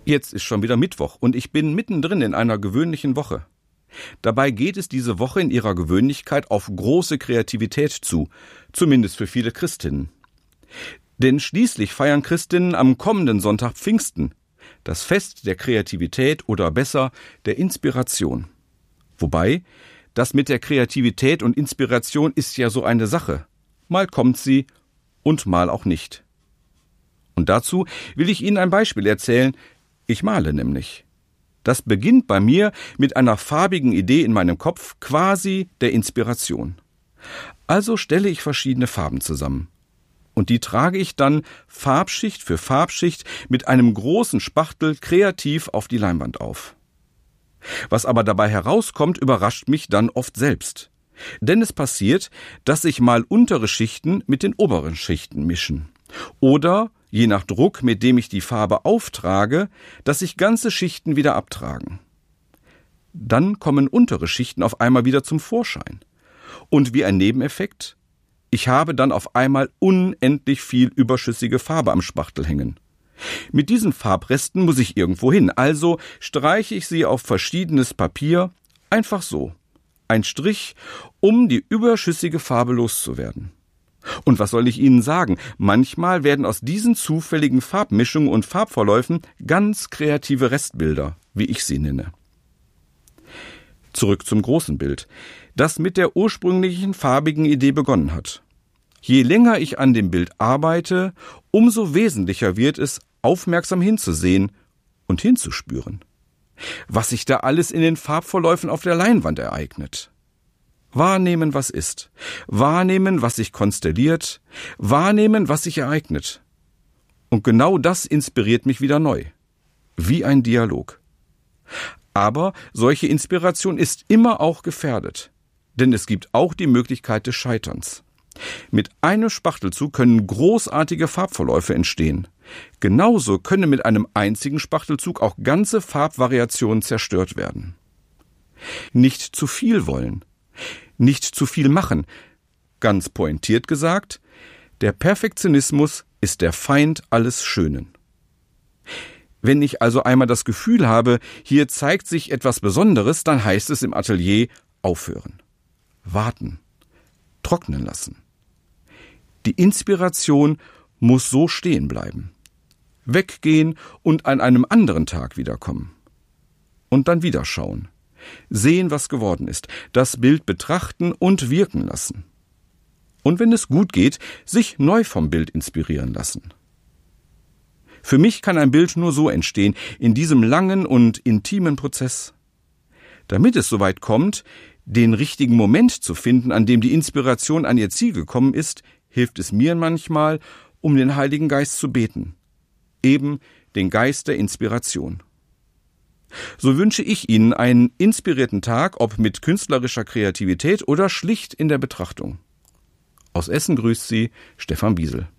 Jetzt ist schon wieder Mittwoch und ich bin mittendrin in einer gewöhnlichen Woche. Dabei geht es diese Woche in ihrer Gewöhnlichkeit auf große Kreativität zu, zumindest für viele Christinnen. Denn schließlich feiern Christinnen am kommenden Sonntag Pfingsten, das Fest der Kreativität oder besser der Inspiration. Wobei, das mit der Kreativität und Inspiration ist ja so eine Sache. Mal kommt sie und mal auch nicht. Und dazu will ich Ihnen ein Beispiel erzählen. Ich male nämlich. Das beginnt bei mir mit einer farbigen Idee in meinem Kopf, quasi der Inspiration. Also stelle ich verschiedene Farben zusammen. Und die trage ich dann Farbschicht für Farbschicht mit einem großen Spachtel kreativ auf die Leinwand auf. Was aber dabei herauskommt, überrascht mich dann oft selbst. Denn es passiert, dass sich mal untere Schichten mit den oberen Schichten mischen. Oder, je nach Druck, mit dem ich die Farbe auftrage, dass sich ganze Schichten wieder abtragen. Dann kommen untere Schichten auf einmal wieder zum Vorschein. Und wie ein Nebeneffekt, ich habe dann auf einmal unendlich viel überschüssige Farbe am Spachtel hängen. Mit diesen Farbresten muss ich irgendwo hin, also streiche ich sie auf verschiedenes Papier, einfach so. Ein Strich, um die überschüssige Farbe loszuwerden. Und was soll ich Ihnen sagen? Manchmal werden aus diesen zufälligen Farbmischungen und Farbverläufen ganz kreative Restbilder, wie ich sie nenne. Zurück zum großen Bild, das mit der ursprünglichen farbigen Idee begonnen hat. Je länger ich an dem Bild arbeite, umso wesentlicher wird es, aufmerksam hinzusehen und hinzuspüren. Was sich da alles in den Farbverläufen auf der Leinwand ereignet. Wahrnehmen, was ist. Wahrnehmen, was sich konstelliert. Wahrnehmen, was sich ereignet. Und genau das inspiriert mich wieder neu. Wie ein Dialog. Aber solche Inspiration ist immer auch gefährdet. Denn es gibt auch die Möglichkeit des Scheiterns. Mit einem Spachtelzug können großartige Farbverläufe entstehen. Genauso können mit einem einzigen Spachtelzug auch ganze Farbvariationen zerstört werden. Nicht zu viel wollen. Nicht zu viel machen. Ganz pointiert gesagt, der Perfektionismus ist der Feind alles Schönen. Wenn ich also einmal das Gefühl habe, hier zeigt sich etwas Besonderes, dann heißt es im Atelier aufhören, warten, trocknen lassen. Die Inspiration muss so stehen bleiben, weggehen und an einem anderen Tag wiederkommen. Und dann wieder schauen. Sehen, was geworden ist, das Bild betrachten und wirken lassen. Und wenn es gut geht, sich neu vom Bild inspirieren lassen. Für mich kann ein Bild nur so entstehen, in diesem langen und intimen Prozess. Damit es soweit kommt, den richtigen Moment zu finden, an dem die Inspiration an ihr Ziel gekommen ist, hilft es mir manchmal, um den Heiligen Geist zu beten. Eben den Geist der Inspiration. So wünsche ich Ihnen einen inspirierten Tag, ob mit künstlerischer Kreativität oder schlicht in der Betrachtung. Aus Essen grüßt Sie Stefan Biesel.